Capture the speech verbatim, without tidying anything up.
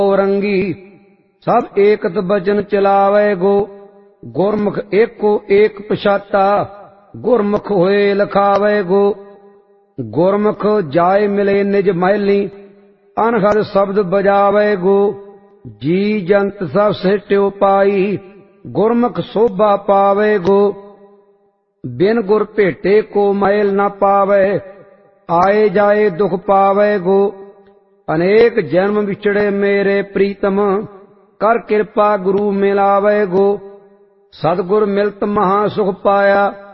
रंगी सब एकत बचन चलावे गो। गुरमुख एको एक पछाता गुरमुख होए लखावे गो। गुरमुख जाए मिले निज महली अनहद शब्द बजावे गो। जी जंत सब सिट्यो पाई गुरमुख शोभा पावे गो। बिन गुर भेटे को मैल न पावे आए जाए दुख पावे गो। अनेक जन्म विछड़े मेरे प्रीतम कर कृपा गुरु मिलावे गो। सतगुर मिलत महा सुख पाया